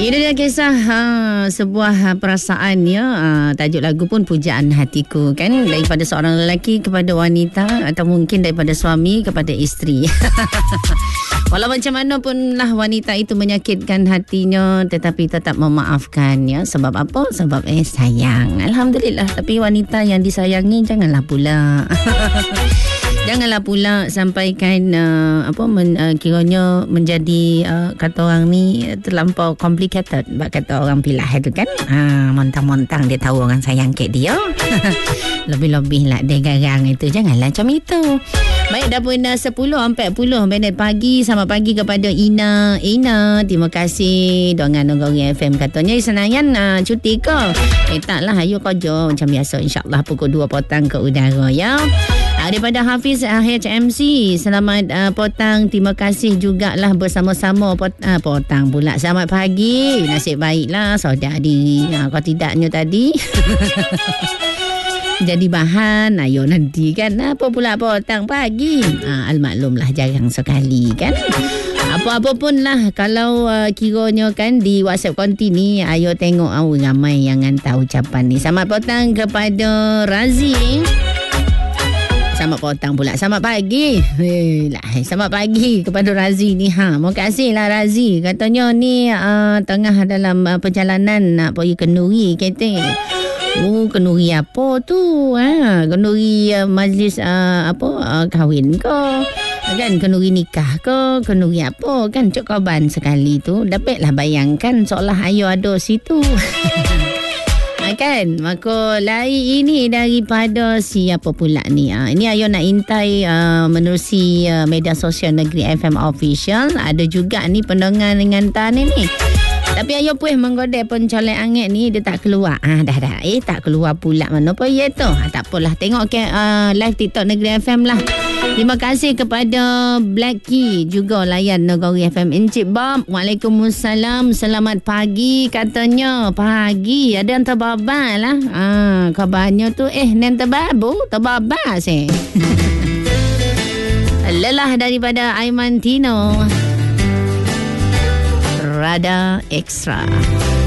Ini dia kisah sebuah perasaan ya. Tajuk lagu pun Pujaan Hatiku kan, daripada seorang lelaki kepada wanita atau mungkin daripada suami kepada isteri. Walau macam mana pun lah wanita itu menyakitkan hatinya, tetapi tetap memaafkan ya. Sebab apa? Sebab sayang. Alhamdulillah. Tapi wanita yang disayangi janganlah pula janganlah pula sampaikan kiranya menjadi kata orang ni terlampau complicated. Kata orang pilah itu kan. Montang-montang dia tahu orang sayang kat dia. Lebih-lebih lah dia garang itu. Janganlah macam itu. Baik, dah pun 10:40 minit pagi. Selamat pagi kepada Ina. Terima kasih. Dengan Nogori FM katanya Senayan cuti ke? Taklah, ayo kerja macam biasa. InsyaAllah pukul 2 petang ke udara ya. Daripada Hafiz HMC, selamat petang. Terima kasih jugalah bersama-sama petang pula. Selamat pagi. Nasib baiklah saudara diri. Kalau tidaknya tadi jadi bahan. Ayo nanti kan apa pula petang pagi. Almaklumlah jarang sekali kan. Apa-apa pun lah, kalau kiranya kan di WhatsApp konti ni, ayo tengok ramai yang hantar ucapan ni. Selamat petang kepada Razi. Selamat petang pula. Selamat pagi. Selamat pagi kepada Razi ni. Terima kasih lah Razi. Katanya ni tengah dalam perjalanan nak pergi kenduri kata. Kenduri apa tu? Kenduri majlis kahwin ke? Kan kenduri nikah ke? Kenduri apa? Kan cok kawan sekali tu. Dapatlah bayangkan seolah ayo ada situ. Kan, maka lari ini daripada siapa pula ni. Ini ayo nak intai menerusi media sosial Negeri FM Official. Ada juga ni pendengar dengan tan ni. Tapi ayo puih menggodai pencolek angin ni dia tak keluar. Dah. Tak keluar pula mana apa ya tu. Tak apalah, tengok ke live TikTok Negeri FM lah. Terima kasih kepada Blacky juga layan Nogori FM. Encik Bob, Waalaikumsalam. Selamat pagi katanya. Pagi ada yang terbabal lah. Kabarnya tu nan terbabu, terbabas lelah daripada Aiman Tino. Rada Extra.